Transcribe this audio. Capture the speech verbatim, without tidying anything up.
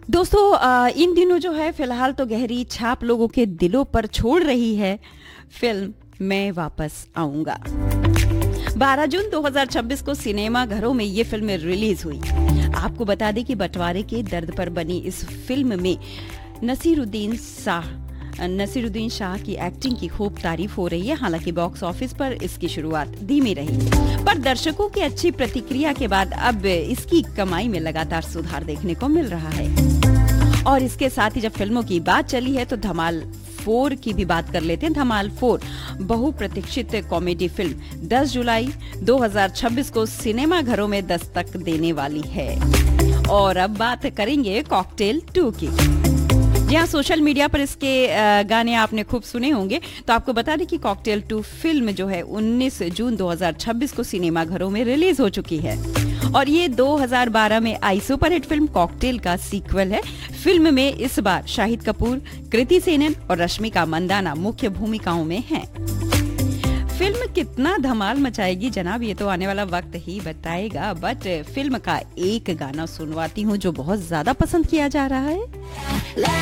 दोस्तों अ, इन दिनों जो है फिलहाल तो गहरी छाप लोगों के दिलों पर छोड़ रही है फिल्म मैं वापस आऊंगा। बारह जून दो हज़ार छब्बीस को सिनेमा घरों में ये फिल्म रिलीज हुई। आपको बता दें कि बंटवारे के दर्द पर बनी इस फिल्म में नसीरुद्दीन शाह नसीरुद्दीन शाह की एक्टिंग की खूब तारीफ हो रही है। हालांकि बॉक्स ऑफिस पर इसकी शुरुआत धीमी रही, पर दर्शकों की अच्छी प्रतिक्रिया के बाद अब इसकी कमाई में लगातार सुधार देखने को मिल रहा है। और इसके साथ ही जब फिल्मों की बात चली है तो धमाल फोर की भी बात कर लेते हैं। धमाल फोर बहुप्रतीक्षित कॉमेडी फिल्म दस जुलाई दो हज़ार छब्बीस को सिनेमा घरों में दस्तक देने वाली है। और अब बात करेंगे कॉकटेल टू की। जहाँ सोशल मीडिया पर इसके गाने आपने खूब सुने होंगे, तो आपको बता दें कि कॉकटेल टू फिल्म जो है उन्नीस जून दो हज़ार छब्बीस को सिनेमा घरों में रिलीज हो चुकी है। और ये दो हज़ार बारह में आई सुपरहिट फिल्म कॉकटेल का सीक्वल है। फिल्म में इस बार शाहिद कपूर, कृति सेनन और रश्मिका मंदाना मुख्य भूमिकाओं में हैं। फिल्म कितना धमाल मचाएगी जनाब, ये तो आने वाला वक्त ही बताएगा। बट फिल्म का एक गाना सुनवाती हूँ जो बहुत ज्यादा पसंद किया जा रहा है।